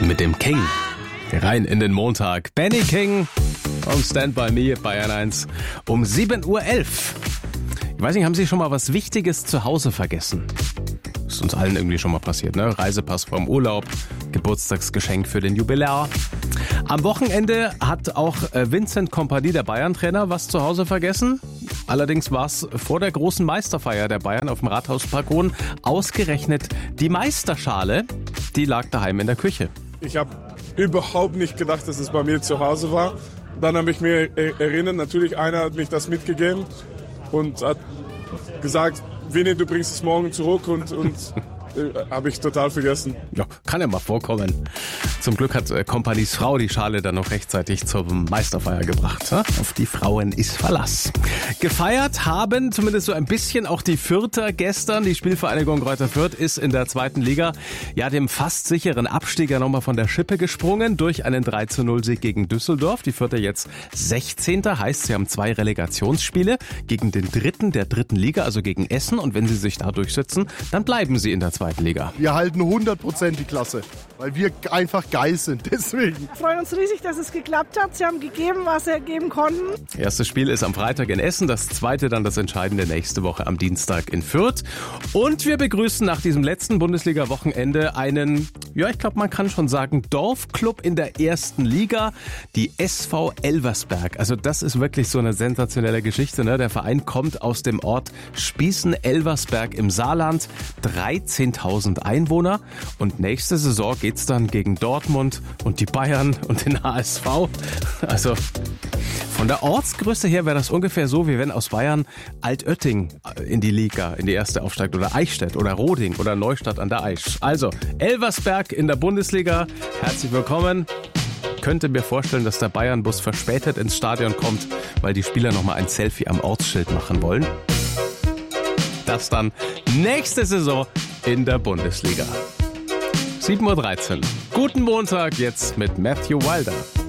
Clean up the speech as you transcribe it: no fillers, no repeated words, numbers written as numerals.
mit dem King. Rein in den Montag. Benny King und Stand By Me, Bayern 1 um 7.11 Uhr. Ich weiß nicht, haben Sie schon mal was Wichtiges zu Hause vergessen? Ist uns allen irgendwie schon mal passiert, ne? Reisepass vom Urlaub, Geburtstagsgeschenk für den Jubilar. Am Wochenende hat auch Vincent Kompany, der Bayern-Trainer, was zu Hause vergessen. Allerdings war es vor der großen Meisterfeier der Bayern auf dem Rathausbalkon ausgerechnet die Meisterschale, die lag daheim in der Küche. Ich habe überhaupt nicht gedacht, dass es bei mir zu Hause war. Dann habe ich mir erinnert, natürlich einer hat mich das mitgegeben und hat gesagt, Vinny, du bringst es morgen zurück und habe ich total vergessen. Ja, kann ja mal vorkommen. Zum Glück hat Kompanys Frau die Schale dann noch rechtzeitig zur Meisterfeier gebracht. Auf die Frauen ist Verlass. Gefeiert haben zumindest so ein bisschen auch die Fürther gestern. Die Spielvereinigung Greuther Fürth ist in der 2. Liga ja dem fast sicheren Abstieger nochmal von der Schippe gesprungen durch einen 3:0-Sieg gegen Düsseldorf. Die Fürther jetzt 16. Heißt, sie haben 2 Relegationsspiele gegen den Dritten der 3. Liga, also gegen Essen. Und wenn sie sich da durchsetzen, dann bleiben sie in der 2. Liga. Wir halten 100% die Klasse, weil wir einfach geil sind. Deswegen. Wir freuen uns riesig, dass es geklappt hat. Sie haben gegeben, was sie geben konnten. Erstes Spiel ist am Freitag in Essen, das zweite dann das entscheidende nächste Woche am Dienstag in Fürth. Und wir begrüßen nach diesem letzten Bundesliga-Wochenende einen, ja, ich glaube, man kann schon sagen, Dorfclub in der 1. Liga, die SV Elversberg. Also das ist wirklich so eine sensationelle Geschichte, ne? Der Verein kommt aus dem Ort Spießen-Elversberg im Saarland, 13.000 Einwohner. Und nächste Saison geht's dann gegen Dortmund und die Bayern und den HSV. Also von der Ortsgröße her wäre das ungefähr so, wie wenn aus Bayern Altötting in die Liga, in die erste aufsteigt, oder Eichstätt oder Roding oder Neustadt an der Aisch. Also Elversberg in der Bundesliga. Herzlich willkommen. Könnte mir vorstellen, dass der Bayern-Bus verspätet ins Stadion kommt, weil die Spieler nochmal ein Selfie am Ortsschild machen wollen. Das dann nächste Saison in der Bundesliga. 7.13 Uhr. Guten Montag jetzt mit Matthew Wilder.